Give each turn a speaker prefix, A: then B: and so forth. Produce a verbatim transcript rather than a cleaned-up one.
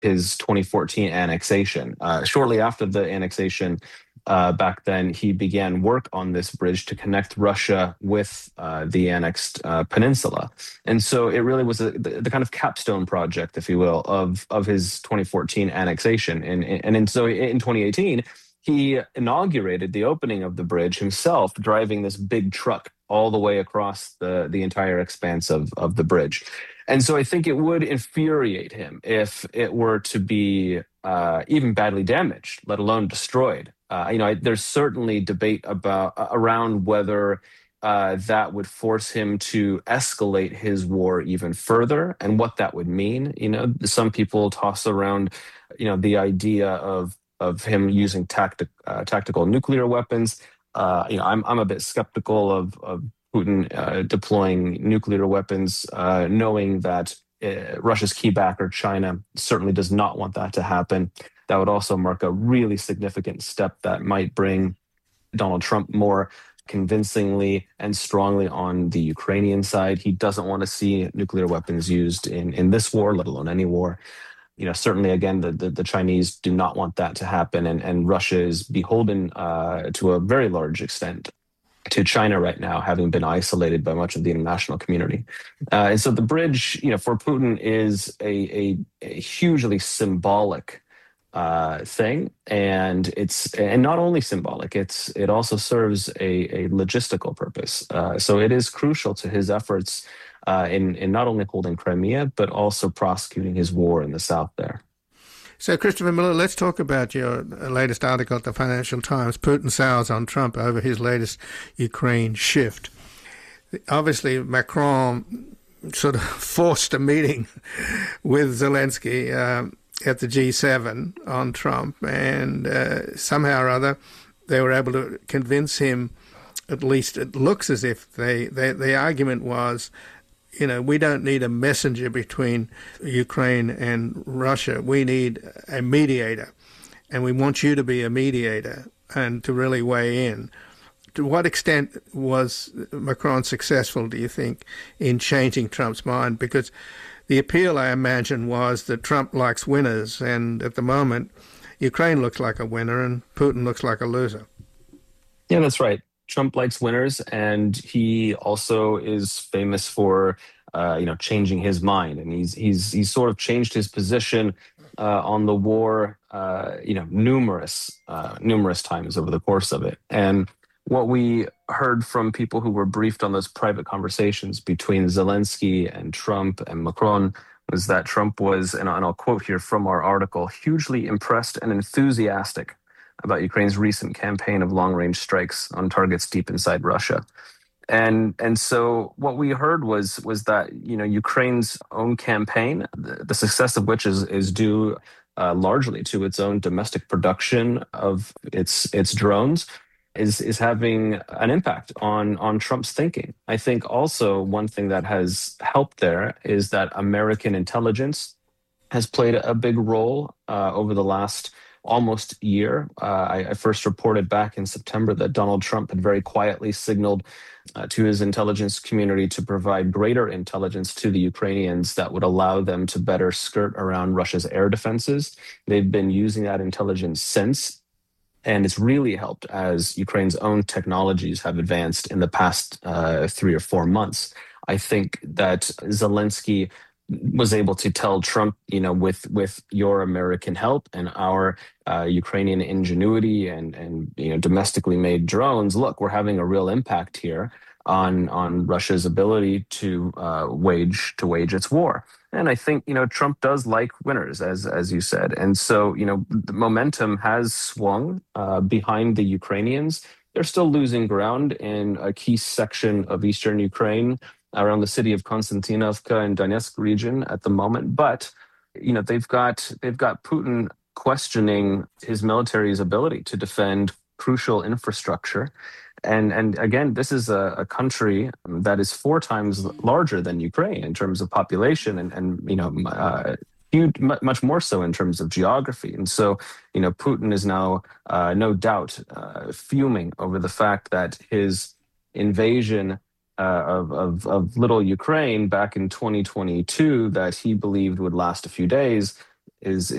A: his twenty fourteen annexation. Uh, shortly after the annexation, uh, back then, he began work on this bridge to connect Russia with uh, the annexed uh, peninsula. And so it really was a, the, the kind of capstone project, if you will, of, of his twenty fourteen annexation. And, and, and so in twenty eighteen, he inaugurated the opening of the bridge himself, driving this big truck all the way across the, the entire expanse of, of the bridge. And so I think it would infuriate him if it were to be uh, even badly damaged, let alone destroyed. Uh, you know, I, there's certainly debate about uh, around whether uh, that would force him to escalate his war even further and what that would mean. You know, some people toss around, you know, the idea of of him using tactic, uh, tactical nuclear weapons. Uh, you know, I'm I'm a bit skeptical of of Putin uh, deploying nuclear weapons, uh, knowing that uh, Russia's key backer, China, certainly does not want that to happen. That would also mark a really significant step that might bring Donald Trump more convincingly and strongly on the Ukrainian side. He doesn't want to see nuclear weapons used in, in this war, let alone any war. You know, certainly, again, the, the, the Chinese do not want that to happen, and, and Russia is beholden uh, to a very large extent to China right now, having been isolated by much of the international community. Uh, and so the bridge, you know, for Putin is a, a, a hugely symbolic uh, thing, and it's and not only symbolic, it's it also serves a, a logistical purpose. Uh, so it is crucial to his efforts uh, in in not only holding Crimea but also prosecuting his war in the south there.
B: So, Christopher Miller, let's talk about your latest article at the Financial Times, Putin sours on Trump over his latest Ukraine shift. Obviously, Macron sort of forced a meeting with Zelensky um, at the G seven on Trump, and uh, somehow or other they were able to convince him, at least it looks as if they, they the argument was, you know, we don't need a messenger between Ukraine and Russia. We need a mediator, and we want you to be a mediator and to really weigh in. To what extent was Macron successful, do you think, in changing Trump's mind? Because the appeal, I imagine, was that Trump likes winners, and at the moment, Ukraine looks like a winner and Putin looks like a loser.
A: Yeah, that's right. Trump likes winners, and he also is famous for, uh, you know, changing his mind. And he's he's he's sort of changed his position uh, on the war, uh, you know, numerous uh, numerous times over the course of it. And what we heard from people who were briefed on those private conversations between Zelensky and Trump and Macron was that Trump was, and I'll quote here from our article, hugely impressed and enthusiastic about Ukraine's recent campaign of long-range strikes on targets deep inside Russia. And and so what we heard was was that, you know, Ukraine's own campaign, the, the success of which is is due uh, largely to its own domestic production of its its drones, is is having an impact on on Trump's thinking. I think also one thing that has helped there is that American intelligence has played a big role uh, over the last almost year. Uh, I, I first reported back in September that Donald Trump had very quietly signaled uh, to his intelligence community to provide greater intelligence to the Ukrainians that would allow them to better skirt around Russia's air defenses. They've been using that intelligence since, and it's really helped as Ukraine's own technologies have advanced in the past uh, three or four months. I think that Zelensky was able to tell Trump, you know, with with your American help and our uh, Ukrainian ingenuity and and you know domestically made drones, look, we're having a real impact here on on Russia's ability to uh, wage to wage its war. And I think, you know, Trump does like winners, as as you said, and so, you know, the momentum has swung uh, behind the Ukrainians. They're still losing ground in a key section of eastern Ukraine, around the city of Konstantinovka and Donetsk region at the moment. But, you know, they've got they've got Putin questioning his military's ability to defend crucial infrastructure. And and again, this is a, a country that is four times larger than Ukraine in terms of population and, and you know, uh, huge, much more so in terms of geography. And so, you know, Putin is now uh, no doubt uh, fuming over the fact that his invasion Uh, of, of, of little Ukraine back in twenty twenty-two that he believed would last a few days is